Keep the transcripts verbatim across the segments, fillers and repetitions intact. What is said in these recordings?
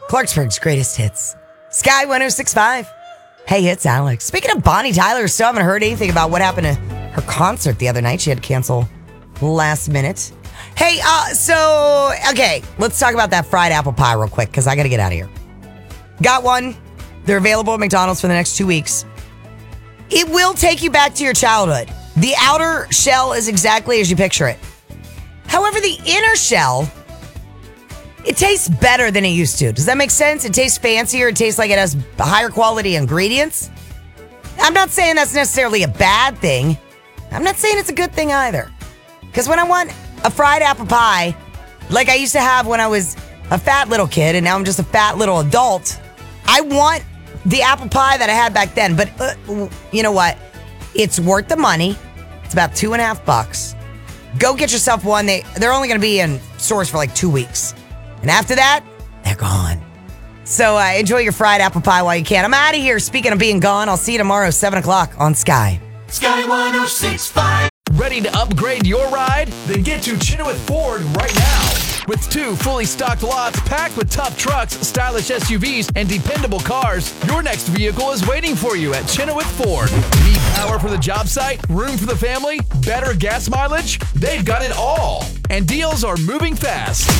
Clarksburg's greatest hits. Sky one oh six point five. Hey, it's Alex. Speaking of Bonnie Tyler, still haven't heard anything about what happened to her concert the other night. She had to cancel last minute. Hey, uh, so, okay, let's talk about that fried apple pie real quick because I got to get out of here. Got one. They're available at McDonald's for the next two weeks. It will take you back to your childhood. The outer shell is exactly as you picture it. However, the inner shell, it tastes better than it used to. Does that make sense? It tastes fancier. It tastes like it has higher quality ingredients. I'm not saying that's necessarily a bad thing. I'm not saying it's a good thing either. Because when I want a fried apple pie, like I used to have when I was a fat little kid, and now I'm just a fat little adult, I want the apple pie that I had back then. But uh, you know what? It's worth the money. It's about two and a half bucks. Go get yourself one. They, they're only going to be in stores for like two weeks. And after that, they're gone. So uh, enjoy your fried apple pie while you can. I'm out of here. Speaking of being gone, I'll see you tomorrow, seven o'clock on Sky. Sky one oh six point five. Ready to upgrade your ride? Then get to Chenoweth Ford right now. With two fully stocked lots packed with tough trucks, stylish S U Vs, and dependable cars, your next vehicle is waiting for you at Chenoweth Ford. Need power for the job site? Room for the family? Better gas mileage? They've got it all. And deals are moving fast.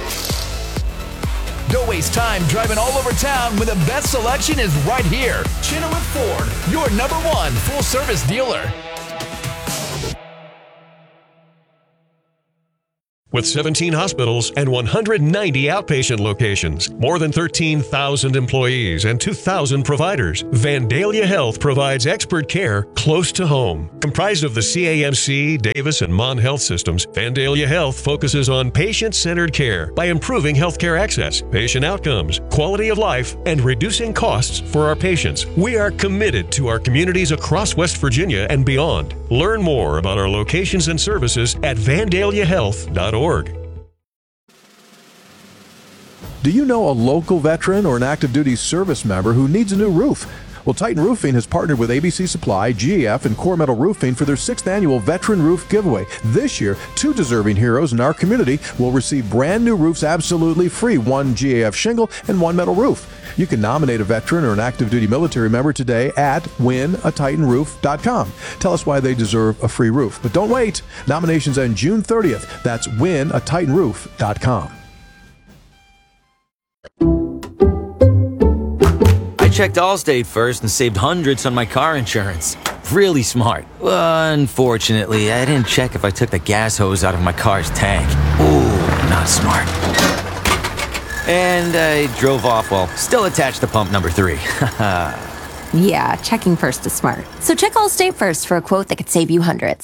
Don't waste time driving all over town when the best selection is right here. Chenoweth Ford, your number one full-service dealer. With seventeen hospitals and one hundred ninety outpatient locations, more than thirteen thousand employees, and two thousand providers, Vandalia Health provides expert care close to home. Comprised of the C A M C, Davis, and Mon Health systems, Vandalia Health focuses on patient-centered care by improving healthcare access, patient outcomes, quality of life, and reducing costs for our patients. We are committed to our communities across West Virginia and beyond. Learn more about our locations and services at vandalia health dot org. Do you know a local veteran or an active duty service member who needs a new roof? Well, Titan Roofing has partnered with A B C Supply, G A F, and Core Metal Roofing for their sixth annual Veteran Roof Giveaway. This year, two deserving heroes in our community will receive brand new roofs absolutely free, one G A F shingle and one metal roof. You can nominate a veteran or an active duty military member today at win a titan roof dot com. Tell us why they deserve a free roof. But don't wait. Nominations end June thirtieth. That's win a titan roof dot com. I checked Allstate first and saved hundreds on my car insurance. Really smart. Unfortunately, I didn't check if I took the gas hose out of my car's tank. Ooh, not smart. And I drove off while still attached to pump number three. Yeah, checking first is smart. So check Allstate first for a quote that could save you hundreds.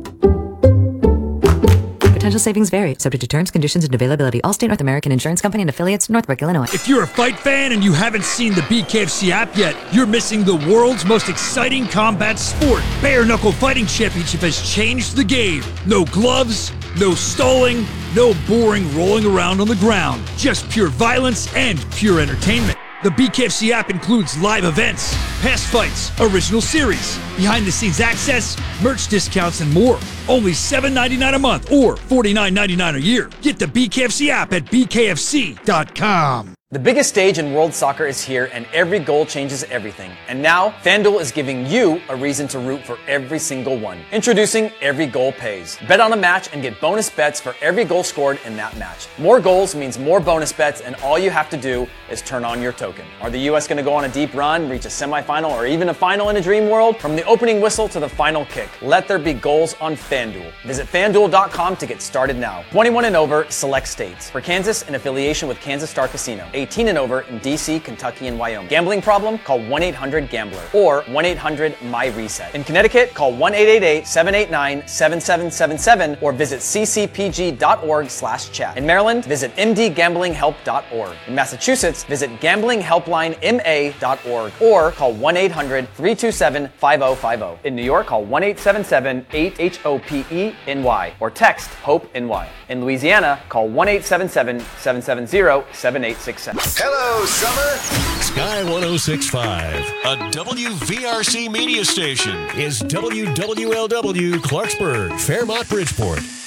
Potential savings vary, subject to terms, conditions, and availability. Allstate North American Insurance Company and affiliates, Northbrook, Illinois. If you're a fight fan and you haven't seen the B K F C app yet, you're missing the world's most exciting combat sport. Bare Knuckle Fighting Championship has changed the game. No gloves, no stalling, no boring rolling around on the ground. Just pure violence and pure entertainment. The B K F C app includes live events, past fights, original series, behind-the-scenes access, merch discounts, and more. Only seven ninety-nine a month or forty-nine ninety-nine a year. Get the B K F C app at b k f c dot com. The biggest stage in world soccer is here, and every goal changes everything. And now, FanDuel is giving you a reason to root for every single one. Introducing Every Goal Pays. Bet on a match and get bonus bets for every goal scored in that match. More goals means more bonus bets, and all you have to do is turn on your token. Are the U S going to go on a deep run, reach a semifinal, or even a final in a dream world? From the opening whistle to the final kick, let there be goals on FanDuel. Visit FanDuel dot com to get started now. twenty-one and over, select states. For Kansas, in affiliation with Kansas Star Casino. eighteen and over in D C, Kentucky, and Wyoming. Gambling problem? Call one eight hundred gambler or one eight hundred my reset. In Connecticut, call one eight eight eight, seven eight nine, seven seven seven seven or visit c c p g dot org slash chat. In Maryland, visit m d gambling help dot org. In Massachusetts, visit gambling helpline m a dot org or call one eight hundred, three two seven, five oh five oh. In New York, call one eight seven seven, eight H O P E N Y or text HOPE-NY. In Louisiana, call one eight seven seven, seven seven zero, seven eight six seven. Hello, summer. Sky one oh six point five, a W V R C media station, is W W L W Clarksburg, Fairmont, Bridgeport.